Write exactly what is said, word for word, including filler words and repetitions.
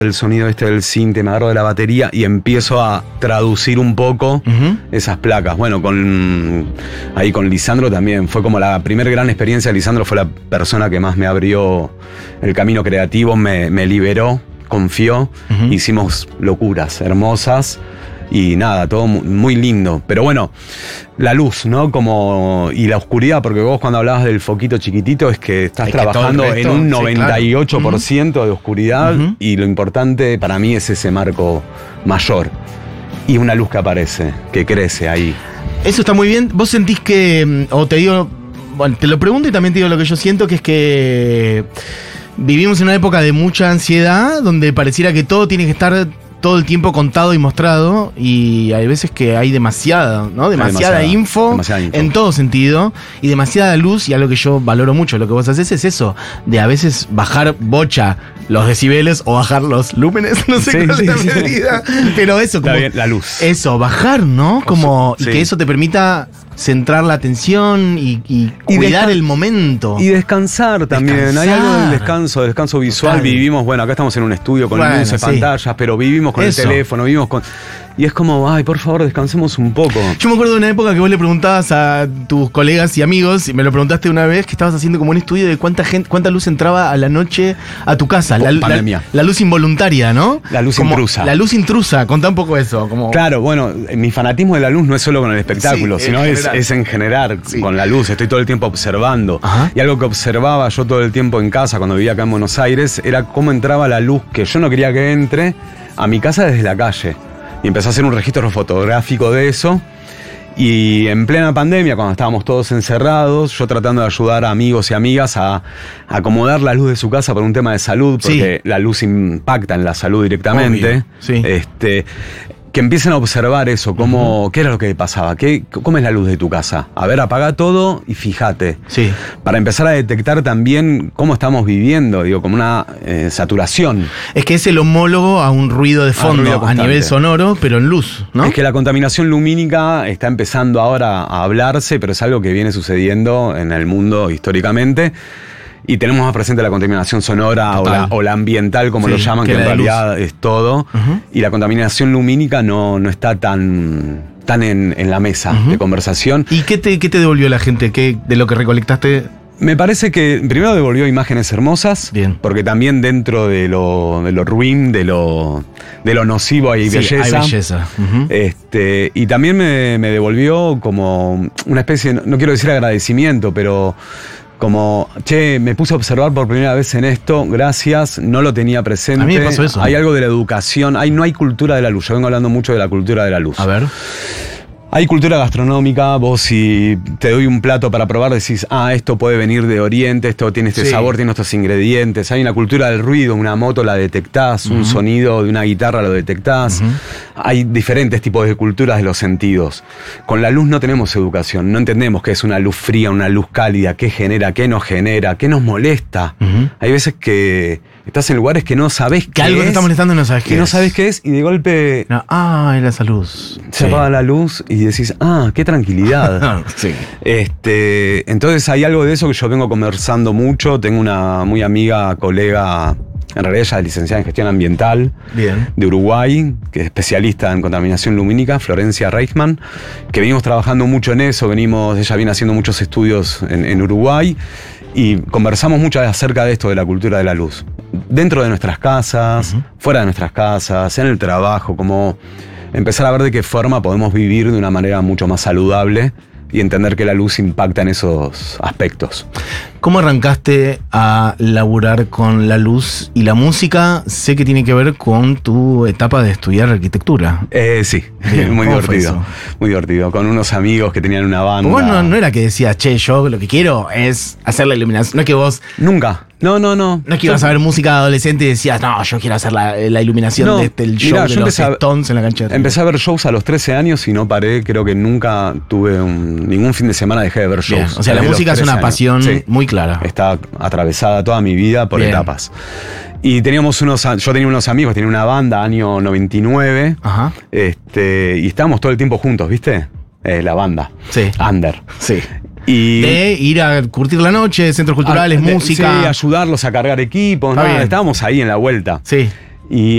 el sonido este del synth, me agarro de la batería y empiezo a traducir un poco uh-huh. esas placas. Bueno, con ahí con Lisandro también fue como la primera gran experiencia. Lisandro fue la persona que más me abrió el camino creativo, me, me liberó, confió, uh-huh. hicimos locuras hermosas. Y nada, todo muy lindo. Pero bueno, la luz, ¿no? Como y la oscuridad, porque vos cuando hablabas del foquito chiquitito es que estás es trabajando que resto, en un noventa y ocho por ciento sí, claro. de oscuridad uh-huh. y lo importante para mí es ese marco mayor. Y una luz que aparece, que crece ahí. Eso está muy bien. ¿Vos sentís que, o te digo, bueno, te lo pregunto y también te digo lo que yo siento, que es que vivimos en una época de mucha ansiedad, donde pareciera que todo tiene que estar todo el tiempo contado y mostrado, y hay veces que hay demasiada, ¿no? Demasiada, demasiada, info, demasiada info en todo sentido, y demasiada luz, y algo que yo valoro mucho, lo que vos haces es eso, de a veces bajar bocha los decibeles o bajar los lúmenes, no sé sí, cuál sí, es la medida, sí. pero eso, como, bien, la luz. Eso, bajar, ¿no? Como, sí. y que eso te permita centrar la atención y, y, y cuidar el momento. Y descansar también. Descansar. Hay algo del descanso, del descanso visual. Total. Vivimos, bueno, acá estamos en un estudio con bueno, luces, sí. pantallas, pero vivimos con Eso. el teléfono, vivimos con... Y es como, ay, por favor, descansemos un poco. Yo me acuerdo de una época que vos le preguntabas a tus colegas y amigos, y me lo preguntaste una vez, que estabas haciendo como un estudio de cuánta gente, cuánta luz entraba a la noche a tu casa. La, la, la luz involuntaria, ¿no? La luz como intrusa. La luz intrusa, contá un poco eso. Como... Claro, bueno, mi fanatismo de la luz no es solo con el espectáculo, sí, sino es, es en general, sí. con la luz. Estoy todo el tiempo observando. Ajá. Y algo que observaba yo todo el tiempo en casa, cuando vivía acá en Buenos Aires, era cómo entraba la luz que yo no quería que entre a mi casa desde la calle. Y empecé a hacer un registro fotográfico de eso. Y en plena pandemia, cuando estábamos todos encerrados, yo tratando de ayudar a amigos y amigas a, a acomodar la luz de su casa por un tema de salud, porque sí. la luz impacta en la salud directamente. Sí. Este, que empiecen a observar eso, cómo, uh-huh. qué era lo que pasaba, qué, cómo es la luz de tu casa. A ver, apaga todo y fíjate. Sí. Para empezar a detectar también cómo estamos viviendo, digo, como una eh, saturación. Es que es el homólogo a un ruido de fondo, ruido a nivel sonoro, pero en luz, ¿no? Es que la contaminación lumínica está empezando ahora a hablarse, pero es algo que viene sucediendo en el mundo históricamente. Y tenemos más presente la contaminación sonora o la, o la ambiental, como sí, lo llaman, que, que en realidad luz. Es todo. Uh-huh. Y la contaminación lumínica no, no está tan, tan en, en la mesa uh-huh. de conversación. ¿Y qué te, qué te devolvió la gente? ¿Qué, de lo que recolectaste? Me parece que primero devolvió imágenes hermosas. Bien. Porque también dentro de lo, de lo ruin, de lo, de lo nocivo hay sí, belleza. Hay belleza. Uh-huh. Este, y también me, me devolvió como una especie, no, no quiero decir agradecimiento, pero... Como, che, me puse a observar por primera vez en esto, gracias, no lo tenía presente. A mí me pasó eso. Hay algo de la educación, hay, no hay cultura de la luz. Yo vengo hablando mucho de la cultura de la luz. A ver. Hay cultura gastronómica, vos si te doy un plato para probar decís, ah, esto puede venir de Oriente, esto tiene este sí. sabor, tiene estos ingredientes. Hay una cultura del ruido, una moto la detectás, uh-huh. un sonido de una guitarra lo detectás. Uh-huh. Hay diferentes tipos de culturas de los sentidos. Con la luz no tenemos educación, no entendemos qué es una luz fría, una luz cálida, qué genera, qué nos genera, qué nos molesta. Uh-huh. Hay veces que estás en lugares que no sabés qué que algo es, te está molestando y no sabes qué que es. no sabes qué es y de golpe no, ah, era esa luz. Se sí. apaga la luz y decís, ah, qué tranquilidad. sí. Este, entonces hay algo de eso que yo vengo conversando mucho. Tengo una muy amiga, colega, en realidad ella es licenciada en gestión ambiental. Bien. De Uruguay, que es especialista en contaminación lumínica, Florencia Reichmann, que venimos trabajando mucho en eso. Venimos, ella viene haciendo muchos estudios en, en Uruguay. Y conversamos mucho acerca de esto de la cultura de la luz. Dentro de nuestras casas, uh-huh. fuera de nuestras casas, en el trabajo, como empezar a ver de qué forma podemos vivir de una manera mucho más saludable y entender que la luz impacta en esos aspectos. ¿Cómo arrancaste a laburar con la luz y la música? Sé que tiene que ver con tu etapa de estudiar arquitectura. Eh, sí, Bien, muy divertido. Muy divertido. Con unos amigos que tenían una banda. Vos no, no era que decías, che, yo lo que quiero es hacer la iluminación. No es que vos... Nunca. No, no, no. No es que ibas a ver música de adolescente y decías, no, yo quiero hacer la, la iluminación no, de este, el show mirá, de los Stones en la cancha. Empecé a ver shows a los trece años y no paré. Creo que nunca tuve un, ningún fin de semana dejé de ver shows. Bien, o sea, la música es una años. pasión sí. muy clara. Está atravesada toda mi vida por Bien. etapas. Y teníamos unos, yo tenía unos amigos, tenía una banda, año noventa y nueve. Ajá. Este, y estábamos todo el tiempo juntos, ¿viste? Eh, la banda. Sí. Under. Sí. Y de ir a curtir la noche, centros culturales, a, de, música. Sí, ayudarlos a cargar equipos. Nada, estábamos ahí en la vuelta. Sí. Y